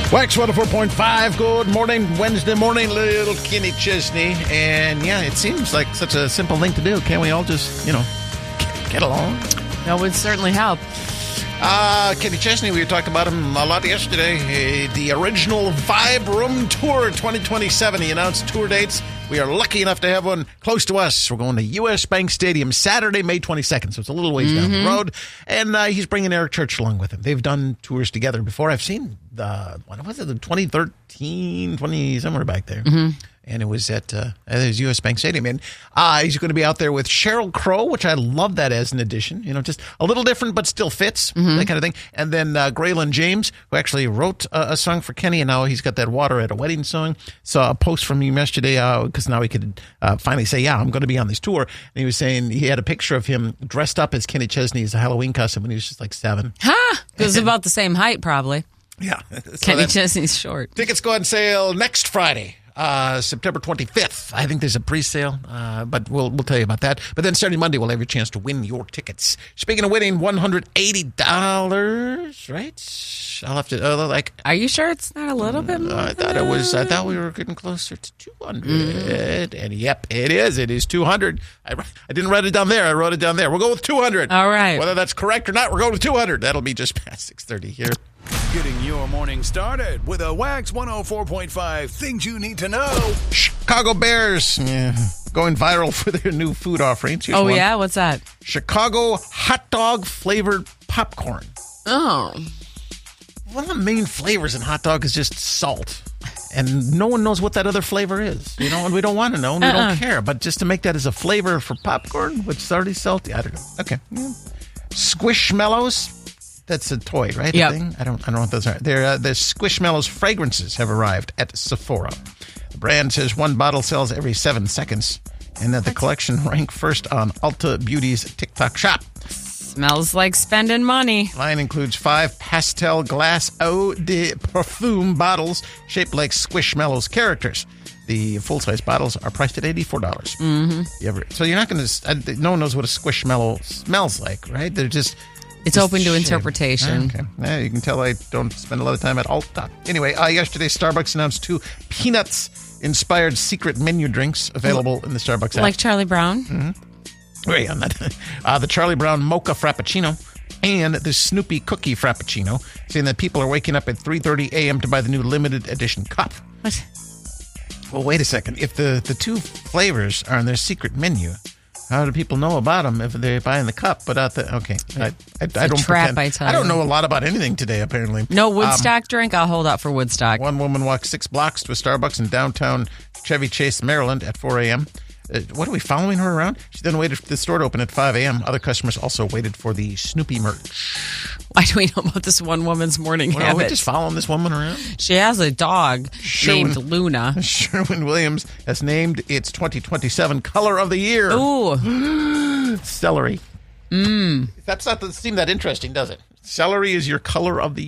Wax 104.5, good morning, Wednesday morning, little Kenny Chesney. And yeah, it seems like such a simple thing to do. Can't we all just, get along? That would certainly help. Kenny Chesney, we talked about him a lot yesterday. The original Vibe Room Tour 2027. He announced tour dates. We are lucky enough to have one close to us. We're going to U.S. Bank Stadium Saturday, May 22nd, so it's a little ways down the road. And he's bringing Eric Church along with him. They've done tours together before. I've seen the 2013, somewhere back there. And it was at U.S. Bank Stadium. And he's going to be out there with Sheryl Crow, which I love that as an addition. Just a little different, but still fits, that kind of thing. And then Graylin James, who actually wrote a song for Kenny, and now he's got that Water at a Wedding song. Saw a post from him yesterday, because now he could finally say, yeah, I'm going to be on this tour. And he was saying he had a picture of him dressed up as Kenny Chesney as a Halloween costume when he was just like 7. It was about the same height, probably. Yeah. Kenny Chesney's short. Tickets go on sale next Friday. September 25th. I think there's a pre-sale, but we'll tell you about that. But then starting Monday, we'll have your chance to win your tickets. Speaking of winning, $180, right? I'll have to Are you sure it's not a little bit more? I thought we were getting closer to 200. And yep, it is. It is 200. I didn't write it down there. I wrote it down there. We'll go with 200. All right. Whether that's correct or not, we're going with 200. That'll be just past 6:30 here. Getting your morning started with a Wax 104.5 things you need to know. Chicago Bears going viral for their new food offerings. Here's one. Yeah? What's that? Chicago hot dog flavored popcorn. Oh. One of the main flavors in hot dog is just salt. And no one knows what that other flavor is. And we don't want to know, and we don't care. But just to make that as a flavor for popcorn, which is already salty, I don't know. Okay. Squishmallows. That's a toy, right? Yep. I don't know what those are. The Squishmallows fragrances have arrived at Sephora. The brand says one bottle sells every 7 seconds, and that the collection ranked first on Ulta Beauty's TikTok shop. Smells like spending money. The line includes 5 pastel glass eau de parfum bottles shaped like Squishmallows characters. The full-size bottles are priced at $84. So you're not going to... No one knows what a Squishmallow smells like, right? They're just... It's open to interpretation. Okay. Yeah, you can tell I don't spend a lot of time at Ulta. Anyway, yesterday Starbucks announced 2 Peanuts-inspired secret menu drinks available in the Starbucks app. Like Charlie Brown? Mm-hmm. Wait on that. The Charlie Brown Mocha Frappuccino and the Snoopy Cookie Frappuccino, saying that people are waking up at 3:30 a.m. to buy the new limited edition cup. What? Well, wait a second. If the 2 flavors are on their secret menu... How do people know about them if they're buying the cup? But I don't trap, pretend. I tell I don't you. know a lot about anything today, apparently. No Woodstock drink? I'll hold out for Woodstock. One woman walked 6 blocks to a Starbucks in downtown Chevy Chase, Maryland at 4 a.m. What are we following her around? She then waited for the store to open at 5 a.m. Other customers also waited for the Snoopy merch. Why do we know about this one woman's morning Are we habits? just following this woman around? She has a dog named Luna. Sherwin-Williams has named its 2027 color of the year. Ooh. Celery. That's not seem that interesting, does it? Celery is your color of the